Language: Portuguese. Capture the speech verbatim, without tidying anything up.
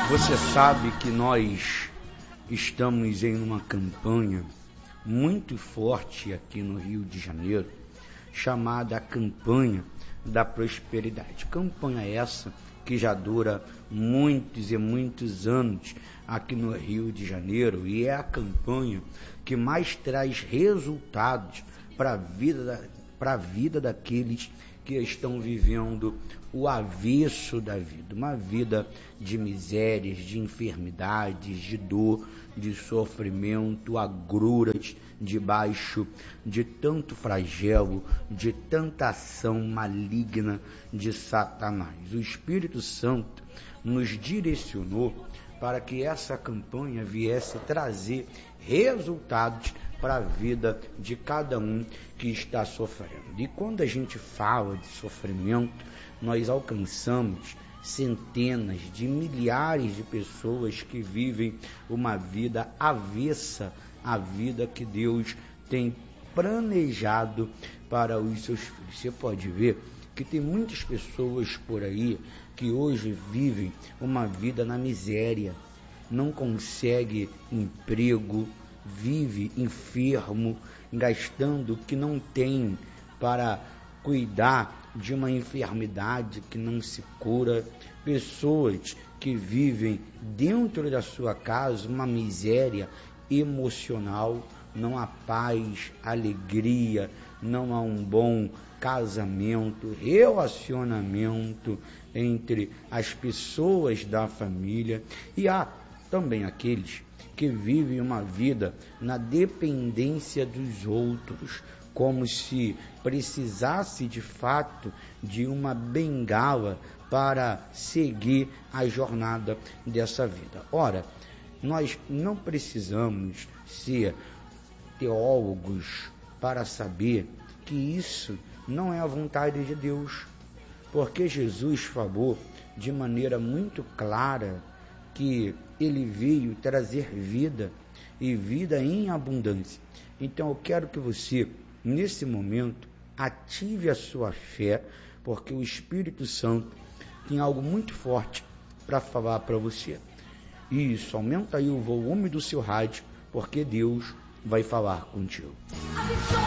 Você sabe que nós estamos em uma campanha muito forte aqui no Rio de Janeiro, chamada a Campanha da Prosperidade. Campanha essa que já dura muitos e muitos anos aqui no Rio de Janeiro e é a campanha que mais traz resultados para a vida, para a vida daqueles que estão vivendo o avesso da vida, uma vida de misérias, de enfermidades, de dor, de sofrimento, agruras debaixo de tanto flagelo, de tanta ação maligna de Satanás. O Espírito Santo nos direcionou para que essa campanha viesse trazer resultados para a vida de cada um que está sofrendo. E quando a gente fala de sofrimento, nós alcançamos centenas de milhares de pessoas que vivem uma vida avessa à vida que Deus tem planejado para os seus filhos. Você pode ver que tem muitas pessoas por aí que hoje vivem uma vida na miséria, não consegue emprego, vive enfermo, gastando o que não tem para cuidar de uma enfermidade que não se cura, pessoas que vivem dentro da sua casa uma miséria emocional, não há paz, alegria, não há um bom casamento, relacionamento entre as pessoas da família, e há também aqueles que vivem uma vida na dependência dos outros, como se precisasse de fato de uma bengala para seguir a jornada dessa vida. Ora, nós não precisamos ser teólogos para saber que isso não é a vontade de Deus, porque Jesus falou de maneira muito clara que ele veio trazer vida e vida em abundância. Então eu quero que você, nesse momento, ative a sua fé, porque o Espírito Santo tem algo muito forte para falar para você. Isso, aumenta aí o volume do seu rádio, porque Deus vai falar contigo.